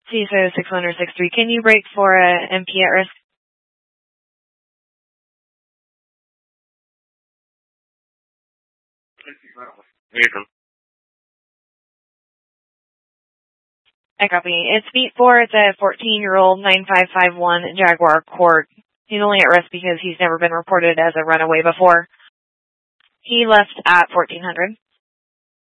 CISO 663, can you break for a MP at risk? I copy. It's beat 4. It's a 14-year-old 9551 Jaguar Court. He's only at risk because he's never been reported as a runaway before. He left at 1400.